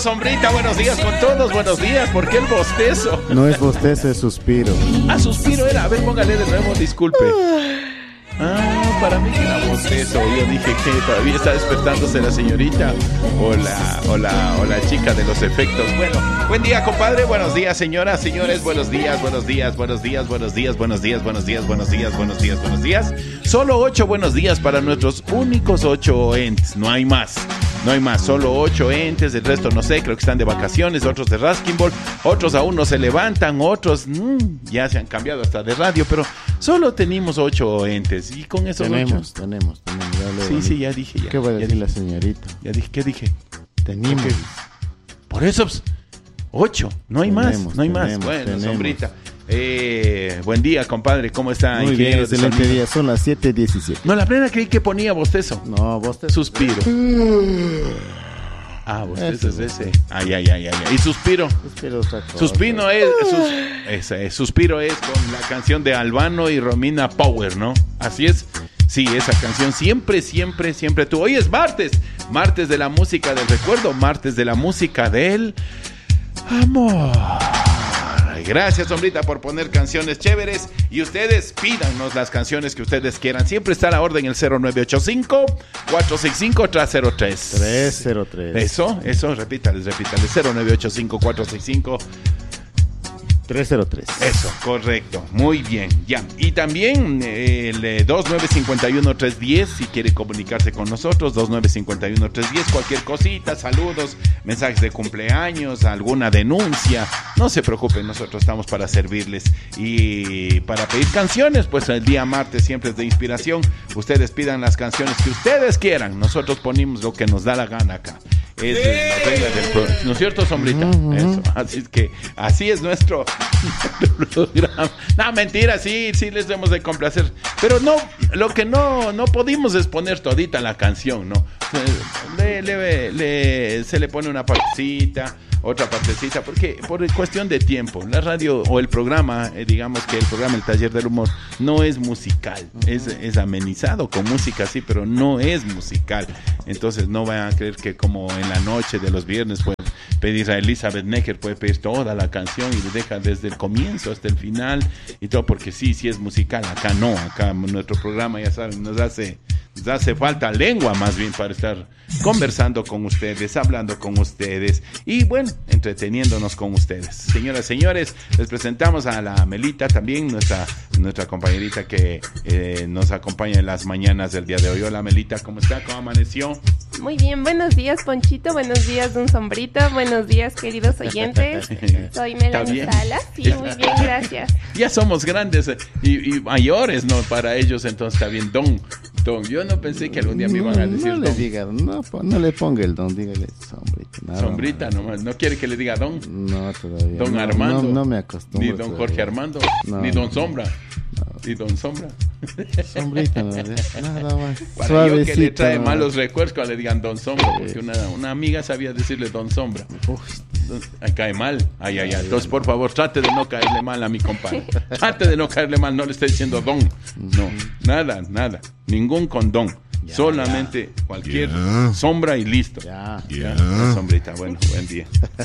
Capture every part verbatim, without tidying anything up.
Sombrita, buenos días con todos, buenos días. ¿Por qué el bostezo? No es bostezo, es suspiro. Ah, suspiro era. A ver, póngale de nuevo, disculpe. Ah, para mí que era bostezo. Yo dije que todavía está despertándose la señorita o la, o la, o la chica de los efectos. Bueno, buen día, compadre. Buenos días, señoras, señores. Buenos días, buenos días, buenos días, buenos días, buenos días, buenos días, buenos días, buenos días, buenos días. Solo ocho buenos días para nuestros únicos ocho entes. No hay más. No hay más, solo ocho entes, el resto no sé, creo que están de vacaciones, otros de Raskin Ball, otros aún no se levantan, otros mmm, ya se han cambiado hasta de radio, pero solo tenemos ocho entes y con esos tenemos, ocho... Tenemos, tenemos, tenemos. Sí, sí, ya dije. Ya, ¿Qué va a decir dije, la señorita? Ya dije, ¿qué dije? Tenemos. Okay. Por eso, pues, ocho, no hay tenemos, más, no hay tenemos, más. Bueno, tenemos. Sombrita. Eh, buen día, compadre, ¿cómo está? Muy bien, excelente día, son las siete diecisiete. No, la plena creí que ponía bostezo. No, bostezo. Suspiro. Ah, bostezo es ese. Ay, ay, ay, ay. ¿Y suspiro? Suspiro otra cosa. Suspiro es, sus, ese, suspiro es con la canción de Albano y Romina Power, ¿no? Así es. Sí, esa canción siempre, siempre, siempre tú. Hoy es martes, martes de la música del recuerdo, martes de la música del amor. Gracias, Sombrita, por poner canciones chéveres. Y ustedes pídanos las canciones que ustedes quieran. Siempre está a la orden el cero nueve ocho cinco, cuatro seis cinco, tres cero tres. tres cero tres. Eso, eso, repítales, repítales. cero nueve ocho cinco, cuatro seis cinco, tres cero tres. Eso, correcto. Muy bien, ya. Y también eh, el eh, dos nueve cinco uno, tres uno cero, si quiere comunicarse con nosotros, dos nueve cinco uno, tres uno cero, cualquier cosita, saludos, mensajes de cumpleaños, alguna denuncia. No se preocupen, nosotros estamos para servirles. Y para pedir canciones, pues el día martes siempre es de inspiración. Ustedes pidan las canciones que ustedes quieran. Nosotros ponemos lo que nos da la gana acá. Es sí. La regla del programa. ¿No es cierto, Sombrita? Uh-huh. Eso. Así es que así es nuestro programa. No, mentira, sí, sí les debemos de complacer. Pero no, lo que no, no pudimos es poner todita la canción, ¿no? Le, le, le, se le pone una partecita, otra partecita, porque por cuestión de tiempo, la radio o el programa, eh, digamos que el programa El Taller del Humor no es musical, es, es amenizado con música, sí, pero no es musical. Entonces no vayan a creer que como en la noche de los viernes pueden pedir a Elizabeth Necker, puede pedir toda la canción y le deja desde el comienzo hasta el final y todo, porque sí, sí es musical. Acá no, acá nuestro programa, ya saben, nos hace, nos hace falta lengua más bien para estar conversando con ustedes, hablando con ustedes y bueno, entreteniéndonos con ustedes. Señoras, señores, les presentamos a la Melita también, nuestra, nuestra compañerita que eh, nos acompaña en las mañanas del día de hoy. Hola, Melita, ¿cómo está? ¿Cómo amaneció? Muy bien, buenos días, Ponchito, buenos días, Don Sombrito, buenos días, queridos oyentes. Soy Melanie Salas, sí, muy bien, gracias. Ya somos grandes y, y mayores, ¿no? Para ellos, entonces está bien, Don. Don, yo no pensé que algún día me iban a decir no, no Don. Le diga, no, no le ponga el Don, dígale Sombrita. Nada Sombrita más. nomás, ¿no quiere que le diga Don? No, todavía. Don no, Armando. No, no me acostumbro. Ni Don todavía. Jorge Armando, no, ni Don no, Sombra. No. Ni Don Sombra. Sombrita, no, nada más. Para yo que le trae malos recuerdos cuando le digan Don Sombra, porque una, una amiga sabía decirle Don Sombra. Uf, cae mal. Ay, ay, ay. Entonces, por favor, trate de no caerle mal a mi compadre. Trate de no caerle mal, no le esté diciendo Don. No, nada, nada. Ningún con Don. Ya, solamente ya. Cualquier yeah. sombra y listo. Ya, ya. ya. Sombrita, bueno, buen día.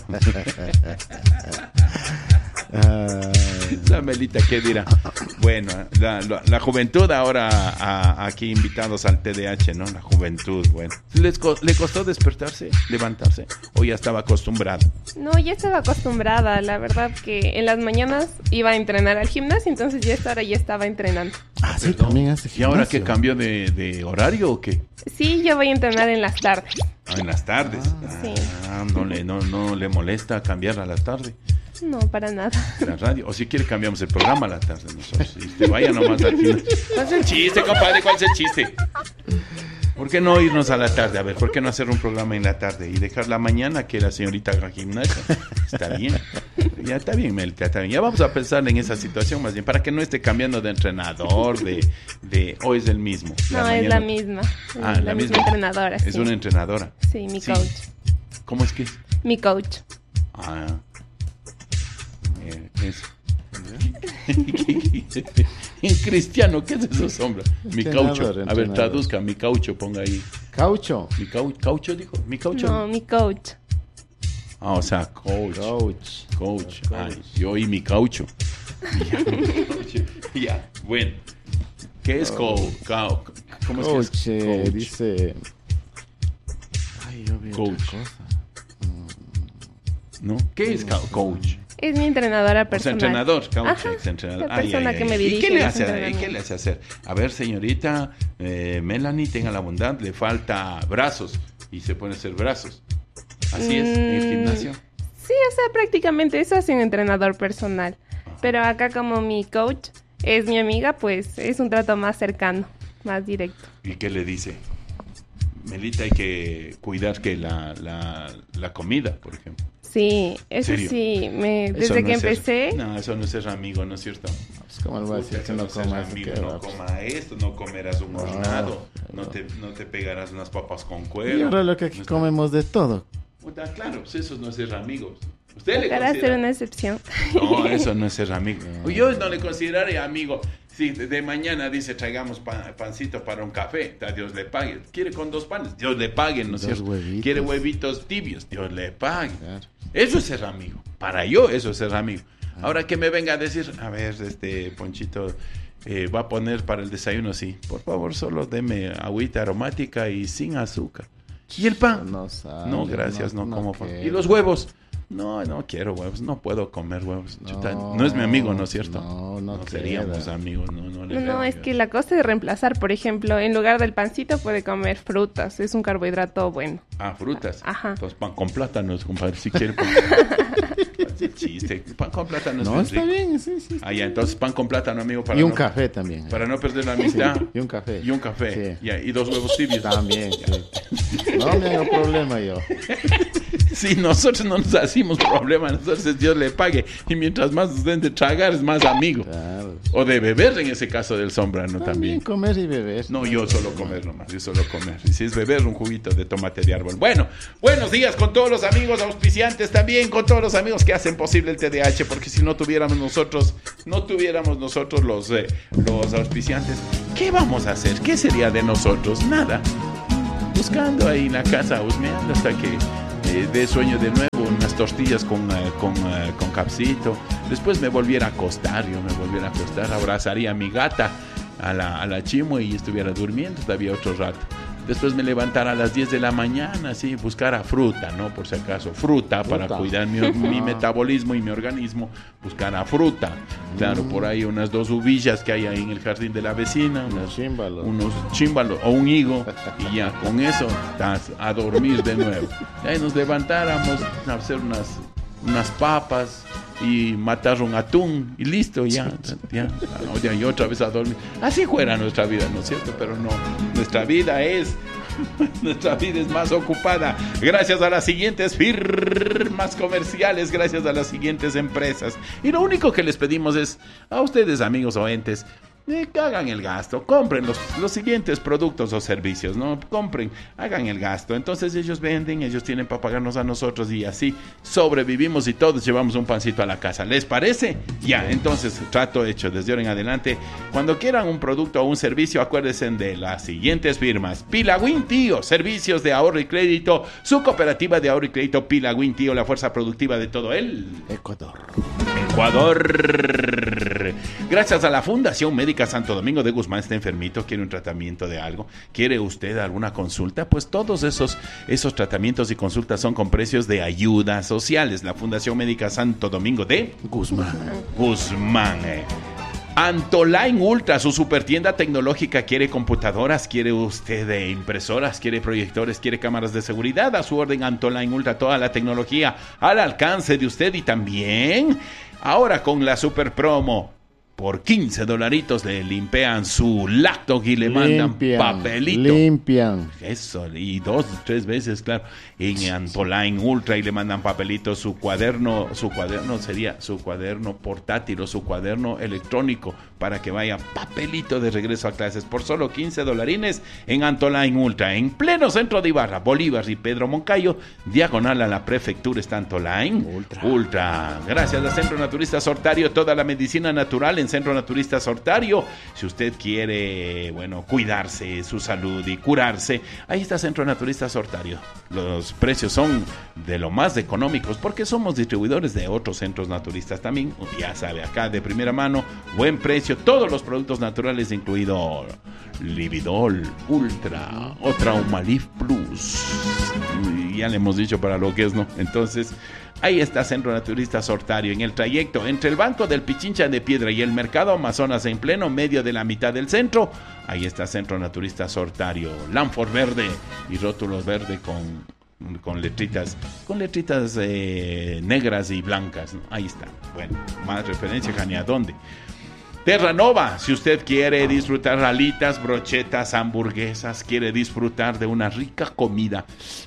La Melita, ¿qué dirá? Bueno, la, la, la juventud ahora a, a, aquí invitados al T D A H, ¿no? La juventud, bueno. ¿Les co- ¿Le costó despertarse, levantarse? ¿O ya estaba acostumbrada? No, ya estaba acostumbrada. La verdad que en las mañanas iba a entrenar al gimnasio, entonces ya esta hora ya estaba entrenando. Ah, sí, también hace gimnasio. ¿Y ahora qué cambió de, de horario o qué? Sí, yo voy a entrenar en las tardes. Ah, en las tardes. Ah, sí. Ah, no le, no, no le molesta cambiar a la tarde. No, para nada. La radio. O si quiere cambiamos el programa a la tarde nosotros. Y usted vaya nomás al final. ¿Cuál es el chiste, compadre? ¿Cuál es el chiste? ¿Por qué no irnos a la tarde? A ver, ¿por qué no hacer un programa en la tarde? Y dejar la mañana que la señorita haga gimnasia. Está bien. Ya está bien, Melita, está bien. Ya vamos a pensar en esa situación más bien, para que no esté cambiando de entrenador, de... de o es el mismo. No, la es mañana... la misma. Ah, la, la misma misma entrenadora. Es sí. una entrenadora. Sí, mi coach. Sí. ¿Cómo es que es? Mi coach. Ah, eh, eso. En cristiano, ¿qué es eso, sombra? Mi caucho. A ver, traduzca, mi caucho, ponga ahí. ¿Caucho? Mi cau- caucho, dijo. Mi caucho. No, mi coach. Ah, o sea, coach. Coach. Coach. Ay, yo y mi caucho. Ya, ya, bueno. ¿Qué es coach? Co- ¿Cómo es Coach, que es eh, coach? dice... Ay, yo vi Coach. otra cosa. ¿No? ¿Qué es co- coach? Es mi entrenadora O sea, personal. entrenador, coach, Ajá, ex entrenador. la persona que me ¿Y dirige qué le los hace, ¿y qué entrenamientos. le hace hacer? A ver, señorita, eh, Melanie, tenga la bondad, le falta brazos y se pone a hacer brazos. Así es, en el Mm, gimnasio. Sí, o sea, prácticamente eso hace un entrenador personal. Pero acá como mi coach es mi amiga, pues es un trato más cercano, más directo. ¿Y qué le dice? Melita, hay que cuidar que la, la, la comida, por ejemplo. Sí, eso ¿Serio? sí, me, Eso desde no que es ser- empecé, no, eso no es ser amigo, ¿no es cierto? Pues, ¿cómo le voy a decir Puta, que no no ser coma eso? amigo, ¿Qué no va? coma esto, no comerás un No, hornado, no, no. te, no te pegarás unas papas con Y cuero. ahora lo que aquí No está- comemos de todo. Puta, claro, pues eso no es ser amigos. ¿Usted le para hacer considera? una excepción. No, eso no es ser amigo. Yo no le consideraría amigo. Si de, de mañana dice traigamos pan- pancito para un café, a Dios le pague. Quiere con dos panes, Dios le pague, ¿no es Dos cierto? huevitos. Quiere huevitos tibios, Dios le pague. Claro. Eso es ser amigo. Para yo, eso es ser amigo. Ahora que me venga a decir, a ver, este Ponchito eh, va a poner para el desayuno, sí. Por favor, solo deme agüita aromática y sin azúcar. ¿Y el pan? No sabe, No, gracias, no, como pan. quiero. ¿Y los huevos? No, no quiero huevos, no puedo comer huevos. Chuta, No, es mi amigo, ¿no es cierto? no, no seríamos queda. amigos, no, no. le No, no, creo es yo. que la cosa es reemplazar, por ejemplo, en lugar del pancito puede comer frutas, es un carbohidrato bueno. Ah, frutas. Ajá. Entonces pan con plátanos, compadre, si quiere. Pan... Hace chiste, pan con plátano es No, bien está rico. bien, sí, sí. está Ah, ya, entonces pan con plátano, amigo, para Y un no, café también. para no perder la amistad. Y un café. Y un café. Sí. Ya, y dos huevos tibios. También, sí. No me hago problema yo. Sí, nosotros no nos hacemos problema, nosotros Dios le pague. Y mientras más nos den de tragar, es más amigo. Claro. O de beber, en ese caso del sombrano También también. comer y beber. No, yo solo comer nomás, yo solo comer. Y si es beber, un juguito de tomate de árbol. Bueno, buenos días con todos los amigos auspiciantes también, con todos los amigos que hacen posible el T D A H, porque si no tuviéramos nosotros, no tuviéramos nosotros los, eh, los auspiciantes, ¿qué vamos a hacer? ¿Qué sería de nosotros? Nada. Buscando ahí en la casa, husmeando hasta que eh, dé sueño de nuevo, unas tortillas con, eh, con, eh, con capsito. Después me volviera a acostar, yo me volviera a acostar, abrazaría a mi gata, a la, a la Chimo, y estuviera durmiendo todavía otro rato. Después me levantara a las diez de la mañana, sí, buscara fruta, ¿no? Por si acaso, fruta, para Fruta. cuidar mi, mi metabolismo y mi organismo, buscara fruta. Claro, por ahí unas dos uvillas que hay ahí en el jardín de la vecina, Unos unas, chímbalos. unos chímbalos o un higo, y ya, con eso, estás a dormir de nuevo. Y ahí nos levantáramos a hacer unas, unas papas y matar un atún y listo, ya, ya, ya, y otra vez a dormir. Así fuera nuestra vida, ¿no es cierto? Pero no, nuestra vida es, nuestra vida es más ocupada gracias a las siguientes firmas comerciales, gracias a las siguientes empresas. Y lo único que les pedimos es a ustedes, amigos oyentes, eh, que hagan el gasto, compren los, los siguientes productos o servicios, ¿no? Compren, hagan el gasto. Entonces ellos venden, ellos tienen para pagarnos a nosotros y así sobrevivimos y todos llevamos un pancito a la casa. ¿Les parece? Ya, entonces trato hecho desde ahora en adelante. Cuando quieran un producto o un servicio, acuérdense de las siguientes firmas: Pilagüín Tío, servicios de ahorro y crédito, su cooperativa de ahorro y crédito Pilagüín Tío, la fuerza productiva de todo el Ecuador. Ecuador. Gracias a la Fundación Médica Santo Domingo de Guzmán. Está enfermito, quiere un tratamiento de algo, quiere usted alguna consulta, pues todos esos, esos tratamientos y consultas son con precios de ayudas sociales. La Fundación Médica Santo Domingo de Guzmán. Guzmán. eh. Antoline Ultra, su super tienda tecnológica. Quiere computadoras, quiere usted de impresoras, quiere proyectores, quiere cámaras de seguridad. A su orden, Antoline Ultra, toda la tecnología al alcance de usted. Y también, ahora con la super promo, por quince dolaritos le limpian su laptop y le mandan Limpian, papelito. Limpian. Eso, y dos, tres veces, claro, en Antoline Ultra, y le mandan papelito, su cuaderno, su cuaderno sería su cuaderno portátil o su cuaderno electrónico, para que vaya papelito de regreso a clases, por solo quince dolarines en Antoline Ultra, en pleno centro de Ibarra, Bolívar y Pedro Moncayo, diagonal a la prefectura está Antoline Ultra. Ultra. Gracias a Centro Naturista Sortario, toda la medicina natural en en Centro Naturista Sortario. Si usted quiere, bueno, cuidarse su salud y curarse, ahí está Centro Naturista Sortario. Los precios son de lo más económicos porque somos distribuidores de otros centros naturistas también. Ya sabe, acá de primera mano, buen precio, todos los productos naturales, incluido Lividol Ultra o Traumalif Plus. Ya le hemos dicho para lo que es, ¿no? Entonces, ahí está Centro Naturista Sortario, en el trayecto entre el Banco del Pichincha de Piedra y el Mercado Amazonas, en pleno medio de la mitad del centro. Ahí está Centro Naturista Sortario, Lanford verde y rótulos verde con, con letritas, con letritas eh, negras y blancas, ¿no? Ahí está. Bueno, más referencia, ni a dónde. Terranova, si usted quiere disfrutar alitas, brochetas, hamburguesas, quiere disfrutar de una rica comida.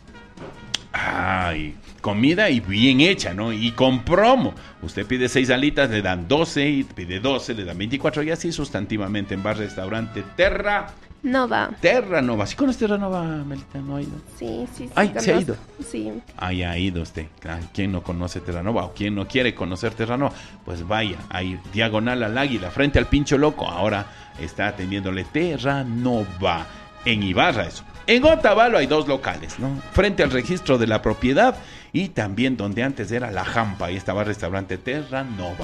Ay, comida y bien hecha, ¿no? Y con promo. Usted pide seis alitas, le dan doce, y pide doce, le dan veinticuatro, y así sustantivamente en bar restaurante Terra Nova. Terra Nova. ¿Sí conoce Terra Nova, Melita? ¿No ha ido? Sí, sí, sí. Ay, ¿se ha ido? Sí. Ah, ya ha ido usted. Claro, ¿quién no conoce Terra Nova? ¿O quién no quiere conocer Terra Nova? Pues vaya, ahí, diagonal al Águila, frente al Pincho Loco. Ahora está atendiéndole Terra Nova. En Ibarra, eso. En Otavalo hay dos locales, ¿no? Frente al registro de la propiedad y también donde antes era La Jampa. Ahí estaba el restaurante Terra Nova.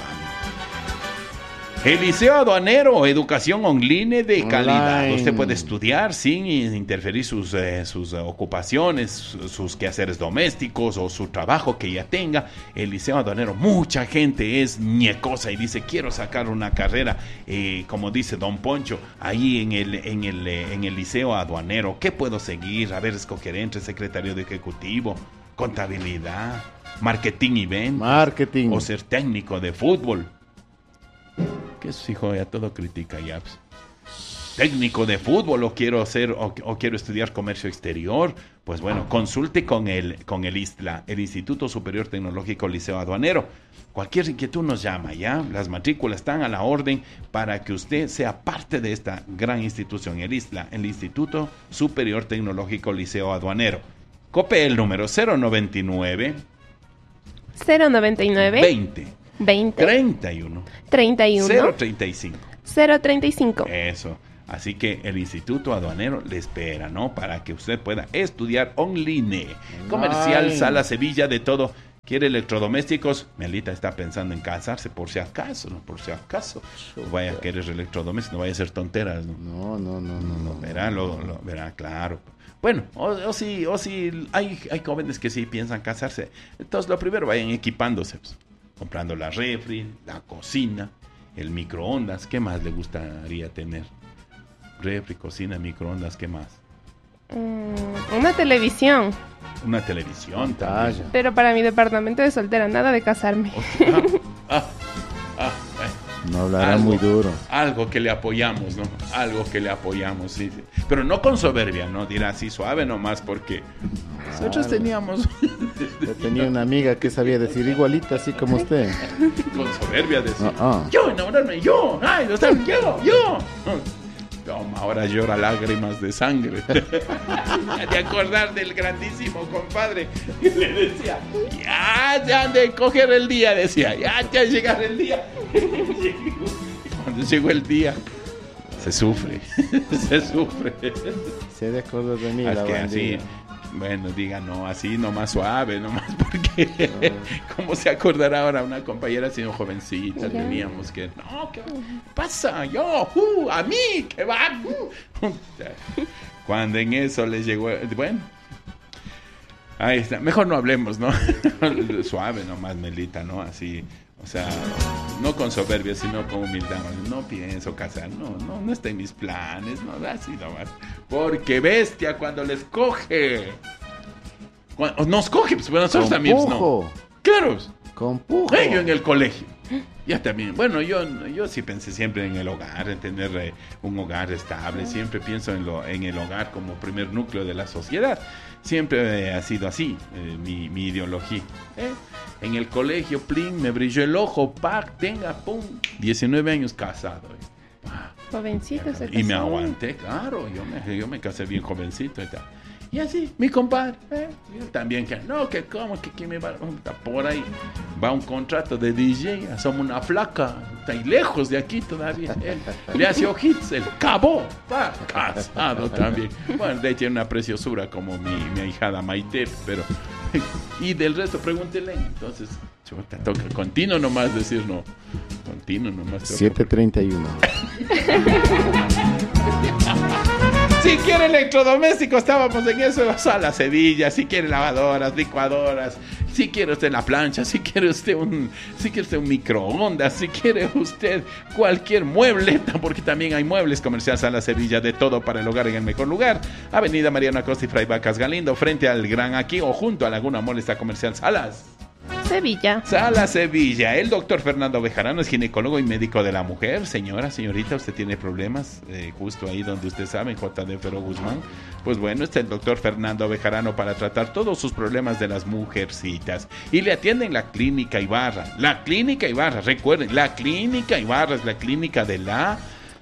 El Liceo Aduanero, educación online de calidad. Online. Usted puede estudiar sin interferir sus, eh, sus ocupaciones, sus quehaceres domésticos o su trabajo que ya tenga. El Liceo Aduanero, mucha gente es ñecosa y dice, quiero sacar una carrera, eh, como dice Don Poncho, ahí en el, en, el, eh, en el Liceo Aduanero. ¿Qué puedo seguir? A ver, escoger entre secretario de ejecutivo, contabilidad, marketing y ventas, Marketing. o ser técnico de fútbol. Que es, hijo, ya todo critica ya. Pues. Técnico de fútbol, o quiero hacer, o, o quiero estudiar comercio exterior. Pues bueno, consulte con el, con el ISTLA, el Instituto Superior Tecnológico Liceo Aduanero. Cualquier inquietud nos llama, ¿ya? Las matrículas están a la orden para que usted sea parte de esta gran institución, el ISTLA, el Instituto Superior Tecnológico Liceo Aduanero. Cope el número cero noventa y nueve cero noventa y nueve veinte veinte treinta y uno treinta y uno cero treinta y cinco. cero treinta y cinco. Eso. Así que el Instituto Aduanero le espera, ¿no? Para que usted pueda estudiar online. Comercial, Ay. sala, Sevilla, de todo. ¿Quiere electrodomésticos? Melita está pensando en casarse, por si acaso, ¿no? Por si acaso. No vaya a querer electrodomésticos, no vaya a ser tonteras, ¿no? No, no, no, no, no. Verá, lo, lo- verá, claro. Bueno, o, o si, o si hay, hay jóvenes que sí piensan casarse. Entonces, lo primero, vayan equipándose. Pues, comprando la refri, la cocina, el microondas. ¿Qué más le gustaría tener? Refri, cocina, microondas, ¿qué más? Mm, una televisión. Una televisión Pantalla. también. Pero para mi departamento de soltera, nada de casarme. Ah, ah, ah, bueno. No hablará Algo. muy duro. Algo que le apoyamos, ¿no? Algo que le apoyamos, sí, sí. Pero no con soberbia, ¿no? Dirá así suave nomás porque nosotros Claro. teníamos Yo tenía una amiga que sabía decir igualita, así como usted. con soberbia decir, Ah, ah. yo enamorarme, yo, ay, no están, yo, yo. Toma, ahora llora lágrimas de sangre. De acordar del grandísimo compadre que le decía, ya, ya han de coger el día, decía, ya, ya llegar el día. Y cuando llegó el día, se sufre, se sufre. Se de acuerdo de mí, Es la que así, bandida. bueno, diga, no, así nomás suave, nomás porque, ¿cómo se acordará ahora una compañera siendo jovencita? Ya. Teníamos que, no, ¿qué pasa? Yo, uh, a mí, que va. Uh. Cuando en eso les llegó, bueno, ahí está, mejor no hablemos, ¿no? Suave nomás, Melita, ¿no? Así, o sea, no con soberbia, sino con humildad. No pienso casar, no, no, no está en mis planes, no, así nomás. Porque bestia cuando les coge. Cuando nos coge, pues bueno, nosotros Con también, pues, pujo. no. Claro, Con pujo. eh, yo en el colegio. Ya también, bueno, yo, yo sí pensé siempre en el hogar, en tener eh, un hogar estable. Siempre pienso en, lo, en el hogar como primer núcleo de la sociedad. Siempre eh, ha sido así, eh, mi, mi ideología. ¿eh? En el colegio, plin, me brilló el ojo, pac, tenga, pum, diecinueve años casado. eh. Ah, Jovencito se y me casó. aguanté, claro, yo me, yo me casé bien jovencito y tal. Y así, mi compadre, eh, yo también, que no, que como, que, que me va, por ahí va un contrato de D J, somos una flaca, Está ahí lejos de aquí todavía. Él le hace ojitos, el cabo, va casado también. Bueno, de ahí tiene una preciosura como mi, mi ahijada Maite, pero... Y del resto, pregúntele. Entonces, chuta, toca continuo nomás decir no. Continuo nomás. siete treinta y uno. Si quiere electrodomésticos, estábamos en eso, sala Sevilla. Si quiere lavadoras, licuadoras, si quiere usted la plancha, si quiere usted un, si quiere usted un microondas, si quiere usted cualquier mueble, porque también hay muebles. Comercial Sala Sevilla, de todo para el hogar en el mejor lugar. Avenida Mariano Acosta y Fray Vacas Galindo, frente al Gran Aquí o junto a Laguna Mall está Comercial Salas Sevilla. Sala Sevilla. El doctor Fernando Bejarano es ginecólogo y médico de la mujer. Señora, señorita, usted tiene problemas eh, justo ahí donde usted sabe, en J D Fero Guzmán. Pues bueno, está el doctor Fernando Bejarano para tratar todos sus problemas de las mujercitas. Y le atienden la Clínica Ibarra. La Clínica Ibarra, recuerden, la Clínica Ibarra es la clínica de la...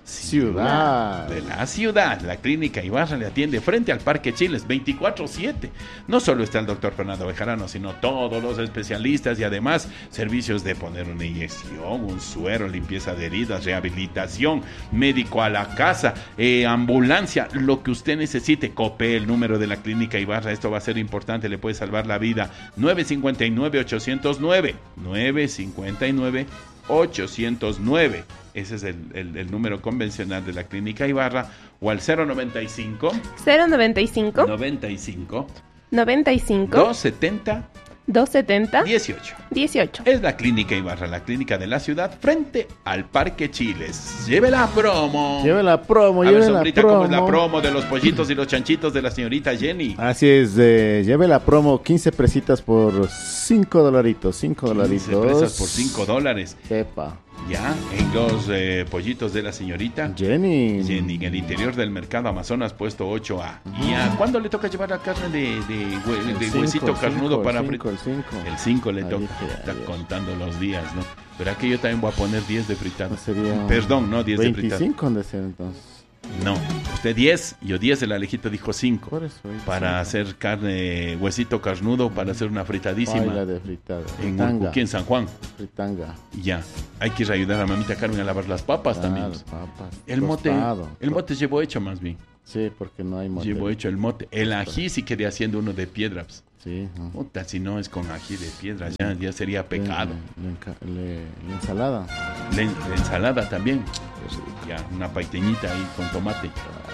Ciudad. De la ciudad. La Clínica Ibarra le atiende frente al Parque Chiles veinticuatro siete. No solo está el doctor Fernando Bejarano, sino todos los especialistas y además servicios de poner una inyección, un suero, limpieza de heridas, rehabilitación, médico a la casa, eh, ambulancia, lo que usted necesite. Cope, el número de la Clínica Ibarra, esto va a ser importante, le puede salvar la vida. nueve cinco nueve, ocho cero nueve nueve cinco nueve, ocho cero nueve. Ese es el, el, el número convencional de la Clínica Ibarra, o al cero noventa y cinco cero noventa y cinco noventa y cinco noventa y cinco doscientos setenta doscientos setenta dieciocho. dieciocho. Es la Clínica Ibarra, la clínica de la ciudad, frente al Parque Chiles. Lleve la promo. Lleve la promo, A lleve ver, la sombrita, promo. ¿cómo es la promo de los pollitos y los chanchitos de la señorita Jenny? Así es, eh, lleve la promo, quince presitas por cinco dolaritos, cinco dolaritos. quince presas por cinco dólares. Epa. Ya, en los eh, pollitos de la señorita Jenny. Jenny, en el interior del mercado Amazonas, puesto ocho A. ¿Y a cuándo le toca llevar la carne de, de, hue- de cinco, huesito el carnudo cinco, para el fritar? cinco, el cinco. El cinco le Ahí toca. dije, Está ayer. contando los días, ¿no? Pero aquí yo también voy a poner diez de fritada. No sería Perdón, no diez de fritada. veinticinco han de ser entonces. No, usted diez, yo diez, el alejito dijo cinco. Por eso. veinticinco. Para hacer carne, huesito carnudo, para hacer una fritadísima. Baila de fritada. En Fritanga. Urcuquí, en San Juan. Fritanga. Ya, hay que ir a ayudar a mamita Carmen a lavar las papas también. Claro, papas. El mote, Tostado. el mote llevo hecho más bien. Sí, porque no hay mote. Llevo hecho el mote. El ají sí quería haciendo uno de piedras. Sí. ¿no? Puta, si no es con ají de piedras, ya, ya sería pecado. Le- le enca- le- la ensalada. La, en- la ensalada también. Ya, una paiteñita ahí con tomate.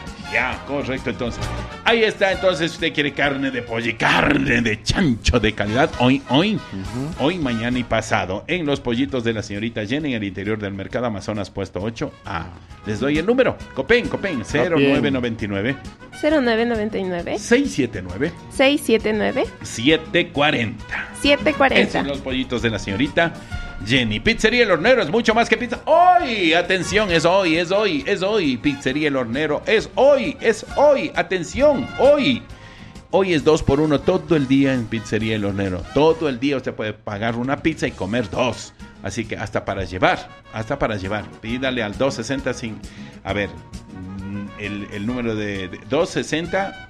Ya, correcto, entonces. Ahí está, entonces, usted quiere carne de pollo, carne de chancho de calidad. Hoy, hoy, Ujú. hoy, mañana y pasado. En los pollitos de la señorita Jenny, en el interior del mercado Amazonas, puesto ocho A. Les doy el número. Copen, Copen, cero nueve nueve nueve, cero nueve noventa y nueve seis siete nueve, seis siete nueve siete cuatro cero. siete Esos cuarenta. son los pollitos de la señorita Jenny. Pizzería El Hornero es mucho más que pizza. Hoy, atención, es hoy, es hoy, es hoy. Pizzería El Hornero es hoy, es hoy. Atención, hoy. Hoy es dos por uno todo el día en Pizzería El Hornero. Todo el día usted puede pagar una pizza y comer dos. Así que hasta para llevar, hasta para llevar. Pídale al doscientos sesenta sin... A ver, mm, el, el número de, de doscientos sesenta...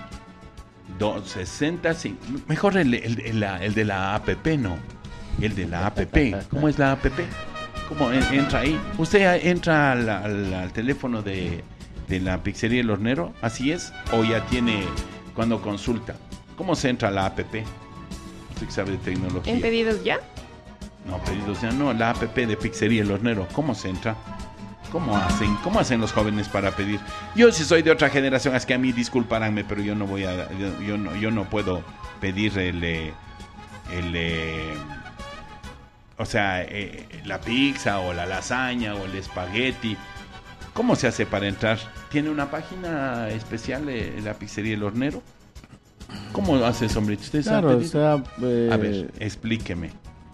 doscientos sesenta sin... Mejor el, el, el, la- el de la app, ¿no? El de la app. ¿Cómo es la app? ¿Cómo en- entra ahí? Usted entra al, al- al teléfono de, de la Pizzería El Hornero, así es, o ya tiene cuando consulta. ¿Cómo se entra a la app? Usted que sabe de tecnología. ¿En pedidos ya? No, pedidos ya no, la app de Pizzería El Hornero. ¿Cómo se entra? ¿Cómo hacen? ¿Cómo hacen los jóvenes para pedir? Yo si soy de otra generación, es que a mí disculparánme, pero yo no voy a, yo, yo no, yo no puedo pedir el, eh, el, eh, o sea, eh, la pizza o la lasaña o el espagueti. ¿Cómo se hace para entrar? ¿Tiene una página especial eh, la Pizzería El Hornero? ¿Cómo hace, hombrito? ¿Usted sabe Claro, o pedir? sea, eh, A ver, explíqueme.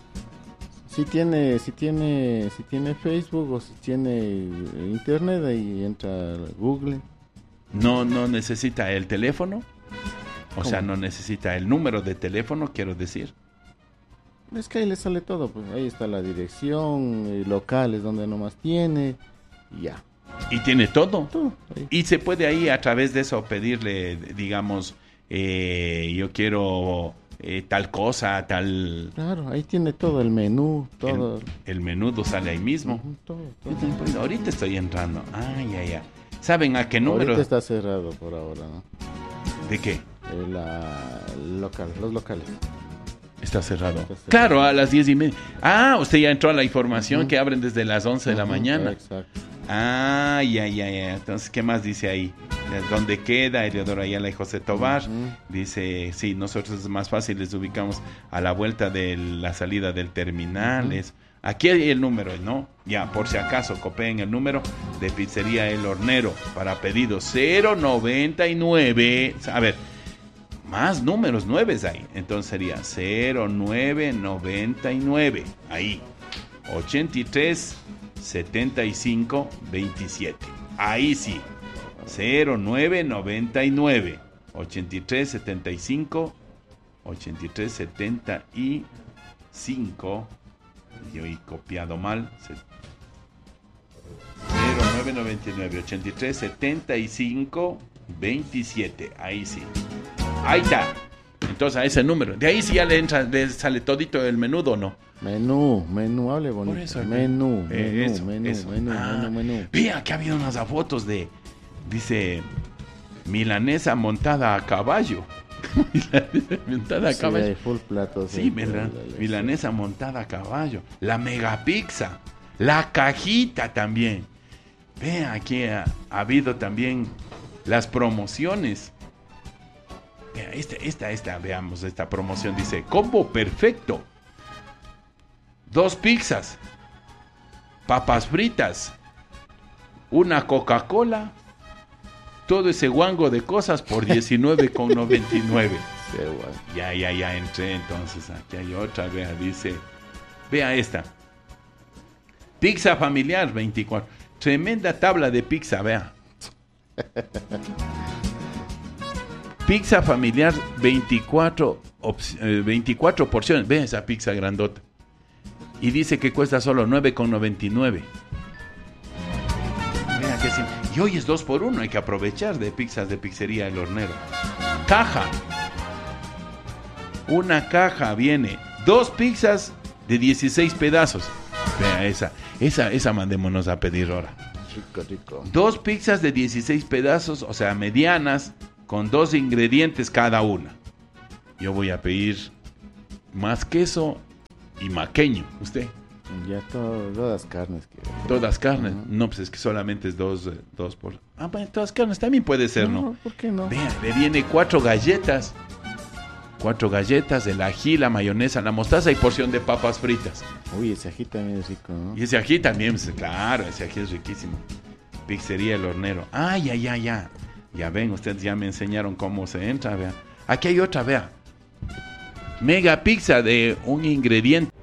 si tiene, si tiene, si tiene Facebook o si tiene eh, internet, ahí entra a Google. No, no necesita el teléfono. O ¿Cómo? sea, no necesita el número de teléfono, quiero decir. Es que ahí le sale todo, pues ahí está la dirección, eh, locales donde nomás tiene, y ya. Y tiene todo. Todo ahí. Y se puede ahí a través de eso pedirle, digamos, eh, yo quiero eh, tal cosa, tal... Claro, ahí tiene todo el menú, todo. El, el menudo sale ahí mismo. Ujú, todo, todo. Entonces, pues, ahorita estoy entrando. Ay, ay, ay. ¿Saben a qué número? Ahorita está cerrado por ahora, ¿no? ¿De qué? Eh, la local, los locales. Está cerrado. Está cerrado. Claro, a las diez y media. Ah, usted ya entró a la información Ujú. que abren desde las once de la Ujú, mañana. Exacto. Ah, ya, ya, ya. Entonces, ¿qué más dice ahí? ¿Dónde queda Eleodoro Ayala y José Tobar? Ujú. Dice, sí, nosotros es más fácil, les ubicamos a la vuelta de la salida del terminal. Ujú. Es- Aquí hay el número, ¿no? Ya, por si acaso, copien el número de Pizzería El Hornero para pedidos cero noventa y nueve. A ver, más números, nueves hay. Entonces sería cero nueve noventa y nueve. Ahí. ochenta y tres setenta y cinco veintisiete. Ahí sí. cero nueve noventa y nueve. ochenta y tres setenta y cinco. ochenta y tres setenta y cinco. Yo he copiado mal. cero nueve noventa y nueve. ochenta y tres setenta y cinco veintisiete. Ahí sí. Ahí está. Entonces a ese número. De ahí sí ya le entra, le sale todito el menudo, ¿no? Menú, menú, hable bonito. Por eso, menú, eh, menú, eso, menú, eso. menú, Ah, menú, menú. Vea que ha habido unas fotos de, dice, milanesa montada a caballo. Milanesa montada a Sí, caballo. hay full platos. Sí, ahí, ¿verdad? la- la- Milanesa montada a caballo. La mega pizza. La cajita también. Vea que ha, ha habido también las promociones. Vea, esta, esta, esta, veamos esta promoción. Dice, combo perfecto. Dos pizzas. Papas fritas. Una Coca-Cola. Todo ese guango de cosas por diecinueve con noventa y nueve. Sí, guay. Ya, ya, ya entré, entonces aquí hay otra, vea, dice, vea esta, pizza familiar veinticuatro, tremenda tabla de pizza, vea, pizza familiar veinticuatro, ops- eh, veinticuatro porciones, vea esa pizza grandota, y dice que cuesta solo nueve con noventa y nueve. Vea que sí. Y hoy es dos por uno, hay que aprovechar de pizzas de Pizzería El Hornero. Caja. Una caja viene. Dos pizzas de dieciséis pedazos. Vea esa. Esa, esa mandémonos a pedir ahora. Rico, rico. Dos pizzas de dieciséis pedazos, o sea, medianas, con dos ingredientes cada una. Yo voy a pedir más queso y maqueño. ¿Usted? Ya todo, todas carnes. Que... Todas carnes. Ujú. No, pues es que solamente es dos, eh, dos por... Ah, bueno, todas carnes también puede ser, ¿no? ¿Por qué no? Vea, le viene cuatro galletas. Cuatro galletas, el ají, la mayonesa, la mostaza y porción de papas fritas. Uy, ese ají también es rico, ¿no? Y ese ají también, pues, claro, ese ají es riquísimo. Pizzería El Hornero. Ah, ya, ya, ya. Ya ven, ustedes ya me enseñaron cómo se entra, vea. Aquí hay otra, vea. Mega pizza de un ingrediente.